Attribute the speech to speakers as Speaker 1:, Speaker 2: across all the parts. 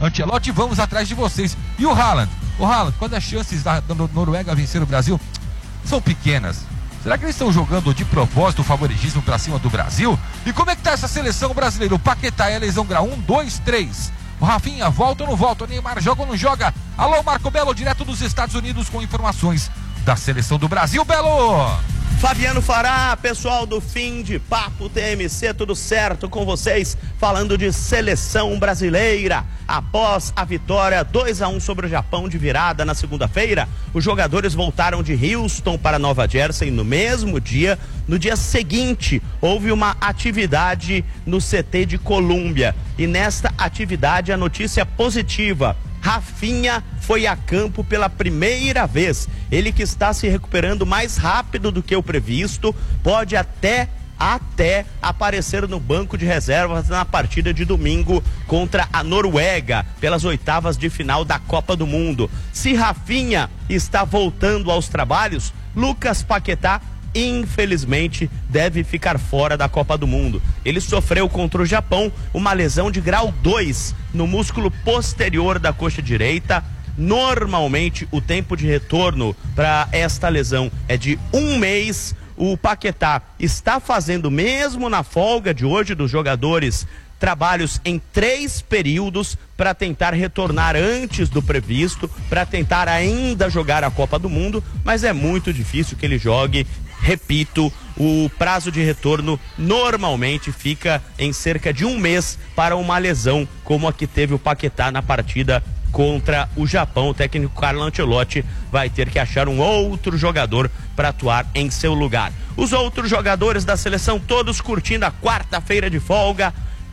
Speaker 1: Ancelotti, vamos atrás de vocês. E o Haaland? Quando as chances da Noruega vencer o Brasil são pequenas, será que eles estão jogando de propósito o favoritismo pra cima do Brasil? E como é que tá essa seleção brasileira? O Paquetá é lesão grau 1, 2, 3. O Rafinha, volta ou não volta? O Neymar joga ou não joga? Alô, Marco Belo, direto dos Estados Unidos com informações da seleção do Brasil. Belo!
Speaker 2: Fabiano Fará, pessoal do Fim de Papo TMC, tudo certo com vocês? Falando de seleção brasileira. Após a vitória 2-1 sobre o Japão de virada na segunda-feira, os jogadores voltaram de Houston para Nova Jersey no mesmo dia. No dia seguinte, houve uma atividade no CT de Colômbia. E nesta atividade, a notícia positiva: Rafinha foi a campo pela primeira vez. Ele que está se recuperando mais rápido do que o previsto, pode até aparecer no banco de reservas na partida de domingo contra a Noruega, pelas oitavas de final da Copa do Mundo. Se Rafinha está voltando aos trabalhos, Lucas Paquetá infelizmente deve ficar fora da Copa do Mundo. Ele sofreu contra o Japão uma lesão de grau 2 no músculo posterior da coxa direita. Normalmente o tempo de retorno para esta lesão é de 1 mês. O Paquetá está fazendo, mesmo na folga de hoje dos jogadores, trabalhos em 3 períodos para tentar retornar antes do previsto, para tentar ainda jogar a Copa do Mundo, mas é muito difícil que ele jogue. Repito, o prazo de retorno normalmente fica em cerca de 1 mês para uma lesão como a que teve o Paquetá na partida contra o Japão. O técnico Carlo Ancelotti vai ter que achar um outro jogador para atuar em seu lugar. Os outros jogadores da seleção todos curtindo a quarta-feira de folga.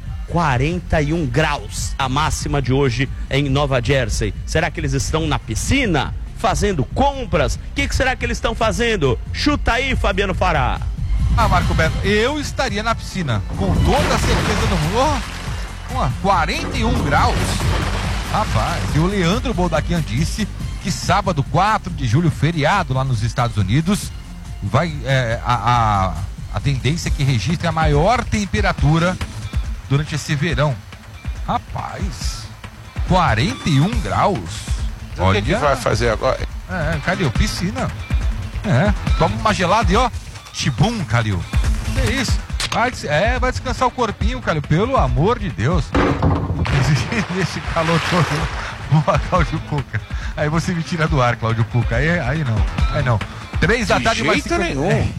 Speaker 2: 41 graus a máxima de hoje em Nova Jersey. Será que eles estão na piscina fazendo compras? O que será que eles estão fazendo? Chuta aí, Fabiano Fará.
Speaker 1: Marco Belo, eu estaria na piscina, com toda a certeza do mundo. 41 graus. Rapaz, e o Leandro Boldaquian disse que sábado, 4 de julho, feriado lá nos Estados Unidos, vai a tendência é que registre a maior temperatura durante esse verão. Rapaz, 41 graus.
Speaker 3: Olha, o que vai fazer agora?
Speaker 1: Calil, piscina. Toma uma gelada e ó, tibum, Calil. Que isso? Vai descansar o corpinho, Calil, pelo amor de Deus. Esse calor todo. Boa, Cláudio Cuca. Aí você me tira do ar, Cláudio Cuca. Aí não. 3 da tarde, mais 50...
Speaker 3: nenhum.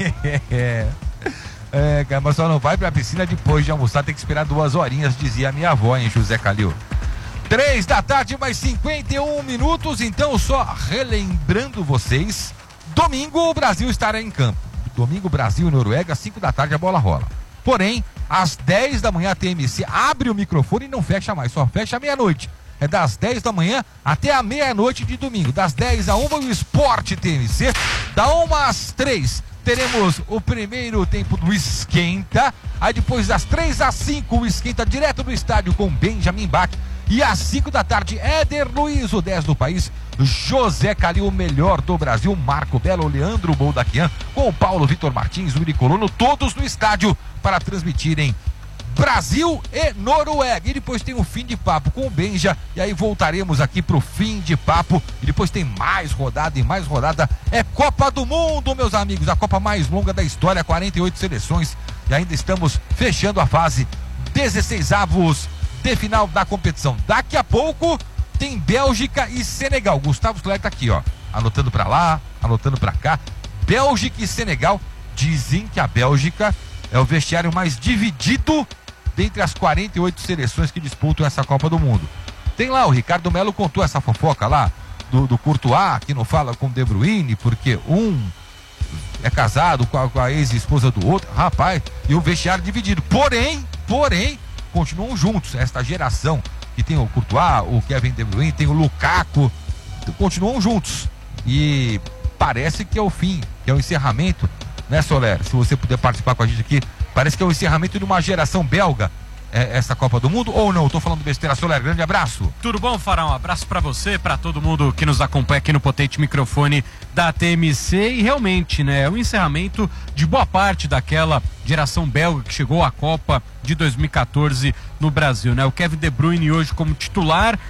Speaker 1: Cara, mas só não vai pra piscina depois de almoçar, tem que esperar 2 horinhas, dizia a minha avó, hein, José Calil. 3 da tarde, mais 51 minutos, então só relembrando vocês, domingo o Brasil estará em campo. Domingo, Brasil e Noruega, 5 da tarde a bola rola. Porém, às 10 da manhã a TMC abre o microfone e não fecha mais, só fecha à meia-noite. É das 10 da manhã até a meia-noite de domingo. Das 10 a 1 o Esporte TMC. Da 1 às 3 teremos o primeiro tempo do Esquenta. Aí depois das 3 às 5 o Esquenta direto do estádio com Benjamin Bach. E às 5 da tarde, Éder Luiz, o 10 do país, José Calil, o melhor do Brasil, Marco Belo, Leandro Boldaquian, com o Paulo Vitor Martins, Uri Colono, todos no estádio para transmitirem Brasil e Noruega. E depois tem um Fim de Papo com o Benja, e aí voltaremos aqui pro Fim de Papo, e depois tem mais rodada e mais rodada. É Copa do Mundo, meus amigos, a Copa mais longa da história, 48 seleções, e ainda estamos fechando a fase 16avos de final da competição. Daqui a pouco tem Bélgica e Senegal. Gustavo Soler tá aqui, ó, anotando pra lá, anotando pra cá. Bélgica e Senegal. Dizem que a Bélgica é o vestiário mais dividido dentre as 48 seleções que disputam essa Copa do Mundo. Tem lá, o Ricardo Melo contou essa fofoca lá do Courtois, que não fala com o De Bruyne porque um é casado com a ex-esposa do outro. Rapaz, e o vestiário dividido. Porém, continuam juntos. Esta geração que tem o Courtois, o Kevin De Bruyne, tem o Lukaku, continuam juntos. E parece que é o fim, que é o encerramento, né, Soler? Se você puder participar com a gente aqui, parece que é o encerramento de uma geração belga, essa Copa do Mundo, ou não? Tô falando besteira. Soler, grande abraço.
Speaker 4: Tudo bom, Fará? Um abraço pra você, pra todo mundo que nos acompanha aqui no potente microfone da TMC. E realmente, né, é o encerramento de boa parte daquela geração belga que chegou à Copa de 2014 no Brasil, né? O Kevin De Bruyne hoje como titular,